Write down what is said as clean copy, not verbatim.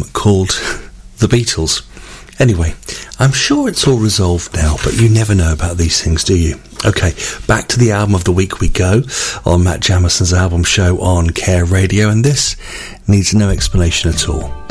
called The Beatles. Anyway, I'm sure it's all resolved now, but you never know about these things, do you? Okay, back to the album of the week we go on Matt Jamison's album show on Care Radio, and this needs no explanation at all.